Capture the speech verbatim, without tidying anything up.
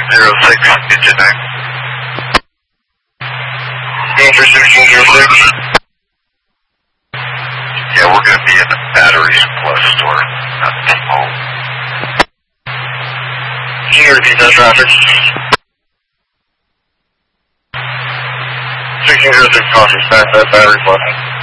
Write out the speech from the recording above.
zero six, engine nine. Danger sixteen zero six. Yeah, we're going to be in the Batteries Plus store, not the home. Can you repeat that traffic? sixteen zero six, caution, back that Battery Plus.